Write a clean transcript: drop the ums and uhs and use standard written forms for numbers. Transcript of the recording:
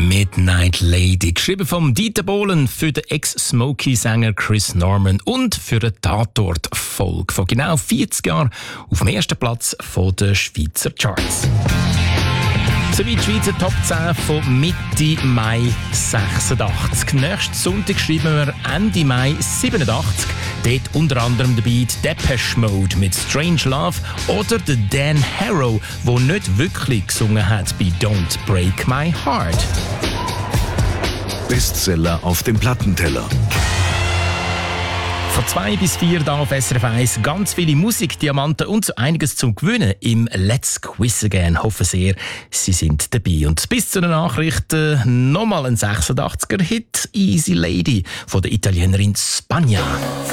Midnight Lady, geschrieben vom Dieter Bohlen für den Ex-Smokey-Sänger Chris Norman und für eine Tatort-Folge von genau 40 Jahren auf dem ersten Platz der Schweizer Charts. Soweit die Schweizer Top 10 von Mitte Mai 86. Nächsten Sonntag schreiben wir Ende Mai 87. Dort unter anderem dabei Depeche Mode mit Strange Love oder der Dan Harrow, der nicht wirklich gesungen hat bei Don't Break My Heart. Bestseller auf dem Plattenteller. Von 2 bis 4 da auf SRF 1 ganz viele Musikdiamanten und so einiges zum Gewinnen im Let's Quiz Again. Hoffe sehr, Sie sind dabei. Und bis zu den Nachrichten nochmal ein 86er-Hit, Easy Lady von der Italienerin Spagna.